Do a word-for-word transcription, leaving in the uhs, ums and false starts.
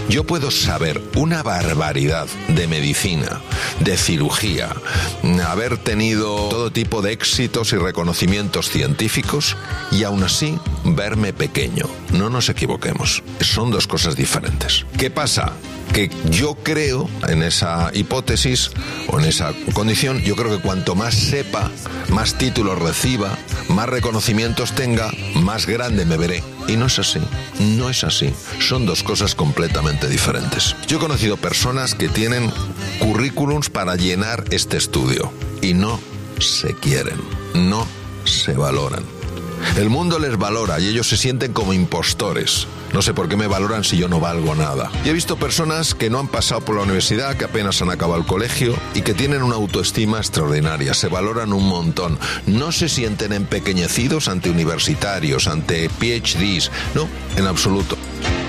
Yo puedo saber una barbaridad de medicina, de cirugía, haber tenido todo tipo de éxitos y reconocimientos científicos y aún así verme pequeño. No nos equivoquemos, son dos cosas diferentes. ¿Qué pasa? Que yo creo en esa hipótesis o en esa condición, yo creo que cuanto más sepa, más títulos reciba, más reconocimientos tenga, más grande me veré. Y no es así, no es así. Son dos cosas completamente diferentes. Yo he conocido personas que tienen currículums para llenar este estudio y no se quieren, no se valoran. El mundo les valora y ellos se sienten como impostores. No sé por qué me valoran si yo no valgo nada. Y he visto personas que no han pasado por la universidad, que apenas han acabado el colegio y que tienen una autoestima extraordinaria. Se valoran un montón. No se sienten empequeñecidos ante universitarios, ante P H Ds. No, en absoluto.